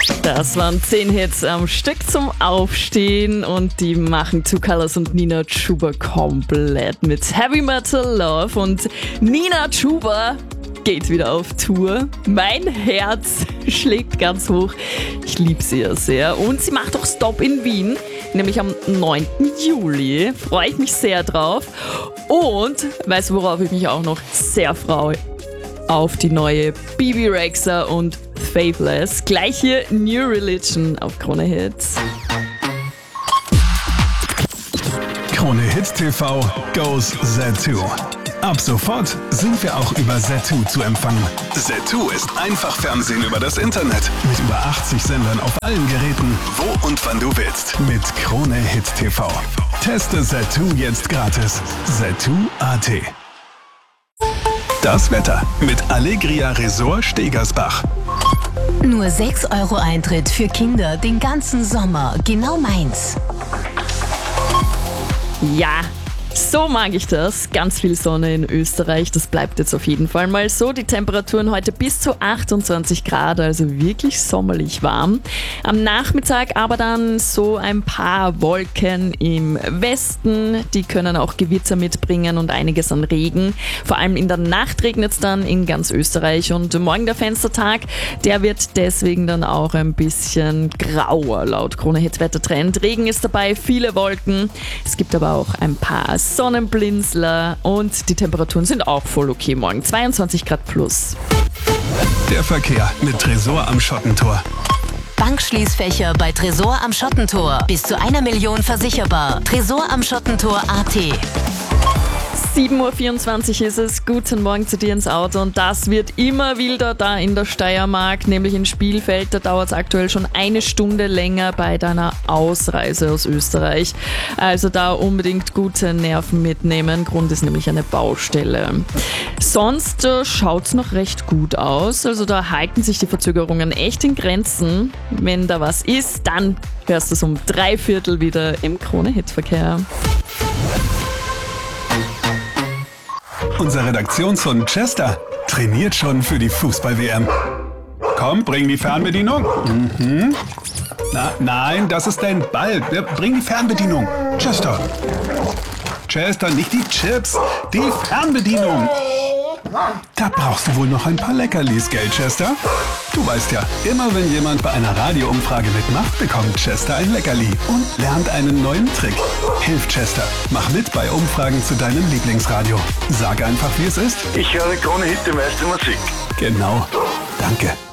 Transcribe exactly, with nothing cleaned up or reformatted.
Das waren zehn Hits am Stück zum Aufstehen und die machen Two Colors und Nina Chuba komplett mit Heavy Metal Love. Und Nina Chuba geht wieder auf Tour. Mein Herz schlägt ganz hoch. Ich liebe sie ja sehr. Und sie macht auch Stopp in Wien, nämlich am neunten Juli. Freue ich mich sehr drauf. Und weißt du, worauf ich mich auch noch sehr freue? Auf die neue Bebe Rexha und Faithless. Gleich hier New Religion auf Krone Hits. Krone Hits T V goes Z two. Ab sofort sind wir auch über Z two zu empfangen. Z two ist einfach Fernsehen über das Internet. Mit über achtzig Sendern auf allen Geräten, wo und wann du willst. Mit Krone Hits T V. Teste Z two jetzt gratis. Z two Punkt A T. Das Wetter mit Allegria Resort Stegersbach. Nur sechs Euro Eintritt für Kinder den ganzen Sommer. Genau meins. Ja, so mag ich das. Ganz viel Sonne in Österreich. Das bleibt jetzt auf jeden Fall mal so. Die Temperaturen heute bis zu achtundzwanzig Grad, also wirklich sommerlich warm. Am Nachmittag aber dann so ein paar Wolken im Westen. Die können auch Gewitzer mitbringen und einiges an Regen. Vor allem in der Nacht regnet es dann in ganz Österreich. Und morgen der Fenstertag, der wird deswegen dann auch ein bisschen grauer laut Krone Hits Wettertrend. Regen ist dabei, viele Wolken. Es gibt aber auch ein paar Sonnenblinzler und die Temperaturen sind auch voll okay morgen. zweiundzwanzig Grad plus. Der Verkehr mit Tresor am Schottentor. Bankschließfächer bei Tresor am Schottentor. Bis zu einer Million versicherbar. Tresor am Schottentor A T. sieben Uhr vierundzwanzig ist es. Guten Morgen zu dir ins Auto. Und das wird immer wilder da in der Steiermark, nämlich in Spielfeld. Da dauert es aktuell schon eine Stunde länger bei deiner Ausreise aus Österreich. Also da unbedingt gute Nerven mitnehmen. Grund ist nämlich eine Baustelle. Sonst äh, schaut es noch recht gut aus. Also da halten sich die Verzögerungen echt in Grenzen. Wenn da was ist, dann hörst du es um drei Viertel wieder im Krone-Hit-Verkehr. Unser Redaktionshund Chester trainiert schon für die Fußball-W M. Komm, bring die Fernbedienung. Mhm. Na, nein, das ist dein Ball. Bring die Fernbedienung. Chester. Chester, nicht die Chips, die Fernbedienung. Da brauchst du wohl noch ein paar Leckerlis, gell, Chester? Du weißt ja, immer wenn jemand bei einer Radioumfrage mitmacht, bekommt Chester ein Leckerli und lernt einen neuen Trick. Hilf Chester, mach mit bei Umfragen zu deinem Lieblingsradio. Sag einfach, wie es ist. Ich höre Krone Hit, die meiste Musik. Genau. Danke.